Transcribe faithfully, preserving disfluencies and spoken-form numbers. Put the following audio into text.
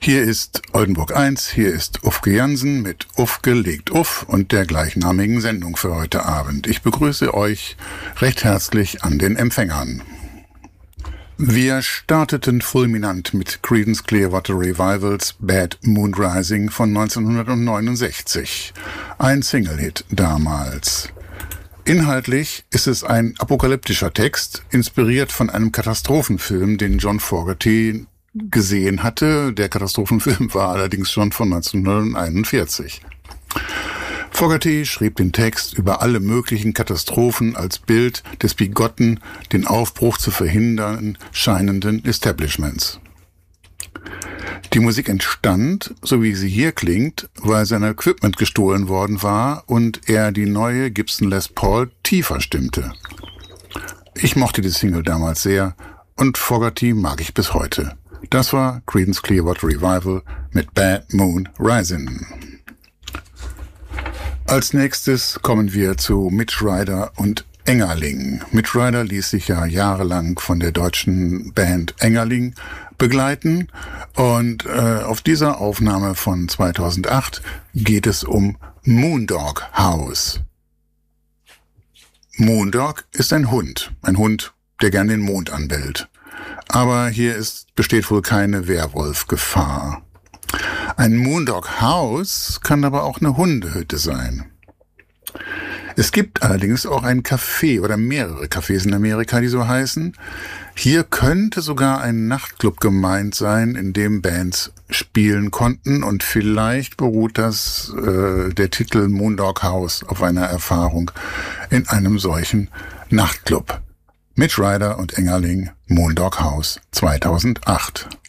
Hier ist Oldenburg eins, hier ist Ufke Jansen mit Ufke legt Uff und der gleichnamigen Sendung für heute Abend. Ich begrüße euch recht herzlich an den Empfängern. Wir starteten fulminant mit Creedence Clearwater Revivals Bad Moon Rising von neunzehnhundertneunundsechzig. Ein Single-Hit damals. Inhaltlich ist es ein apokalyptischer Text, inspiriert von einem Katastrophenfilm, den John Fogerty gesehen hatte. Der Katastrophenfilm war allerdings schon von neunzehnhunderteinundvierzig. Fogerty schrieb den Text über alle möglichen Katastrophen als Bild des bigotten, den Aufbruch zu verhindern scheinenden Establishments. Die Musik entstand, so wie sie hier klingt, weil sein Equipment gestohlen worden war und er die neue Gibson Les Paul tiefer stimmte. Ich mochte die Single damals sehr und Fogerty mag ich bis heute. Das war Creedence Clearwater Revival mit Bad Moon Rising. Als nächstes kommen wir zu Mitch Ryder und Engerling. Mitch Ryder ließ sich ja jahrelang von der deutschen Band Engerling begleiten und äh, auf dieser Aufnahme von zweitausendacht geht es um Moondog House. Moondog ist ein Hund, ein Hund, der gern den Mond anbellt. Aber hier ist, besteht wohl keine Werwolfgefahr. Ein Moondog House kann aber auch eine Hundehütte sein. Es gibt allerdings auch ein Café oder mehrere Cafés in Amerika, die so heißen. Hier könnte sogar ein Nachtclub gemeint sein, in dem Bands spielen konnten und vielleicht beruht das äh, der Titel Moondog House auf einer Erfahrung in einem solchen Nachtclub. Mitch Ryder und Engerling, Moondog House zweitausendacht.